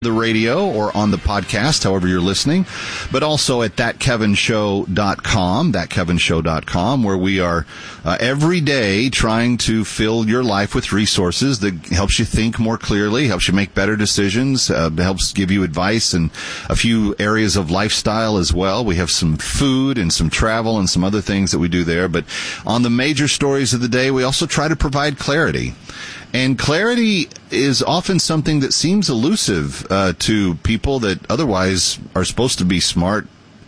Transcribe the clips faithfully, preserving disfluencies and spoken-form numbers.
the radio or on the podcast, however you're listening, but also at that kevin show dot com, that kevin show dot com, where we are uh, every day trying to fill your life with resources that helps you think more clearly, helps you make better decisions, uh, helps give you advice in a few areas of lifestyle as well. We have some food and some travel and some other things that we do there. But on the major stories of the day, we also try to provide clarity. And clarity is often something that seems elusive uh, to people that otherwise are supposed to be smart,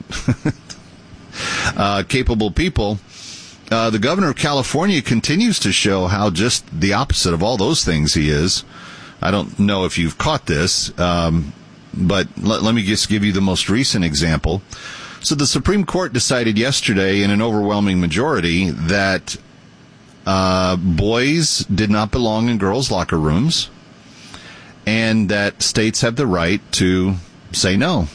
uh, capable people. Uh, the governor of California continues to show how just the opposite of all those things he is. I don't know if you've caught this, um, but let, let me just give you the most recent example. So the Supreme Court decided yesterday in an overwhelming majority that Uh, boys did not belong in girls' locker rooms, and that states have the right to say no.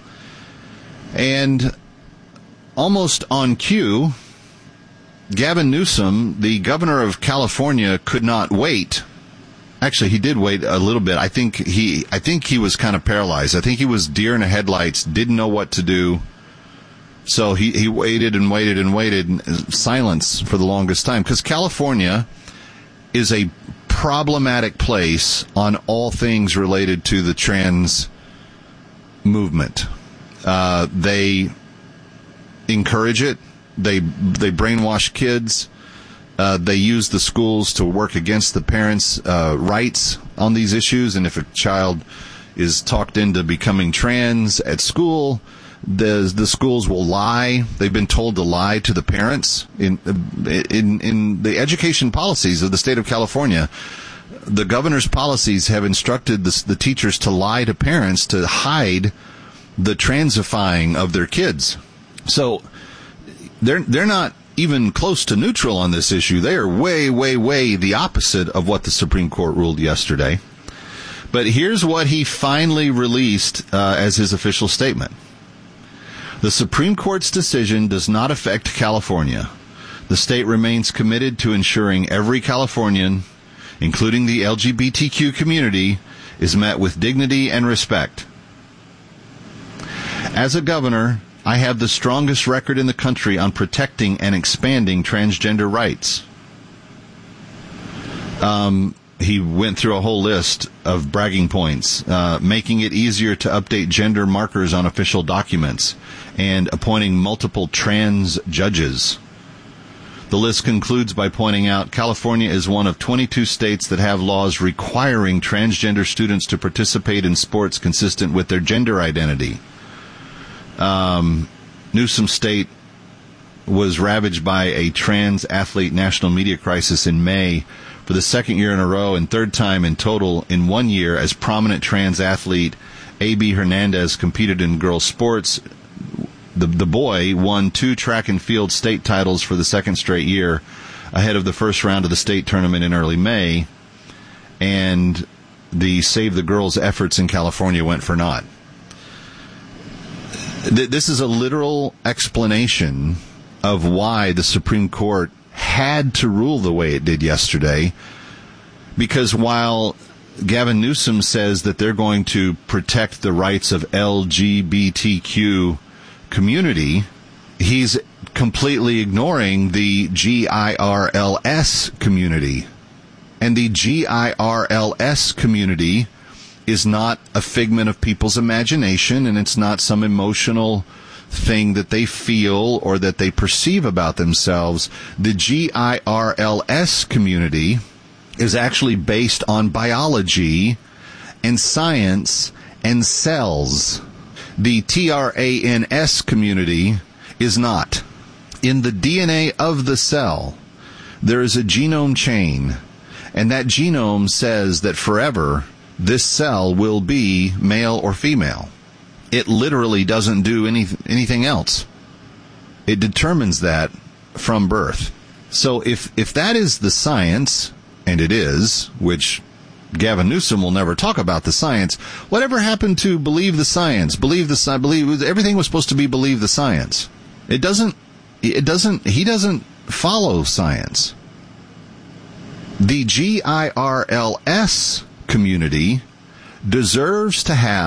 And almost on cue, Gavin Newsom, the governor of California, could not wait. Actually, he did wait a little bit. I think he, I think he was kind of paralyzed. I think he was deer in the headlights, didn't know what to do. So he, he waited and waited and waited in silence for the longest time, because California is a problematic place on all things related to the trans movement. Uh, they encourage it. They they brainwash kids. Uh, they use the schools to work against the parents' uh, rights on these issues. And if a child is talked into becoming trans at school, The the schools will lie. They've been told to lie to the parents. In in in the education policies of the state of California, the governor's policies have instructed the, the teachers to lie to parents to hide the transifying of their kids. So they're they're not even close to neutral on this issue. They are way way way the opposite of what the Supreme Court ruled yesterday. But here's what he finally released uh, as his official statement. The Supreme Court's decision does not affect California. The state remains committed to ensuring every Californian, including the L G B T Q community, is met with dignity and respect. As a governor, I have the strongest record in the country on protecting and expanding transgender rights. Um... He went through a whole list of bragging points, uh, making it easier to update gender markers on official documents, and appointing multiple trans judges. The list concludes by pointing out California is one of twenty-two states that have laws requiring transgender students to participate in sports consistent with their gender identity. Um, Newsom State was ravaged by a trans athlete national media crisis in May, for the second year in a row and third time in total in one year, as prominent trans athlete A B Hernandez competed in girls' sports. The, the boy won two track and field state titles for the second straight year, ahead of the first round of the state tournament in early May, and the Save the Girls efforts in California went for naught. This is a literal explanation of why the Supreme Court had to rule the way it did yesterday, because while Gavin Newsom says that they're going to protect the rights of L G B T Q community, he's completely ignoring the G I R L S community. And the G I R L S community is not a figment of people's imagination, and it's not some emotional thing that they feel or that they perceive about themselves. The G I R L S community is actually based on biology and science and cells. The T R A N S community is not. In the D N A of the cell, there is a genome chain, and that genome says that forever this cell will be male or female. It literally doesn't do any, anything else. It determines that from birth. So if, if that is the science, and it is, which Gavin Newsom will never talk about the science, whatever happened to believe the science? Believe the science, believe, everything was supposed to be believe the science. It doesn't, it doesn't, he doesn't follow science. The G I R L S community deserves to have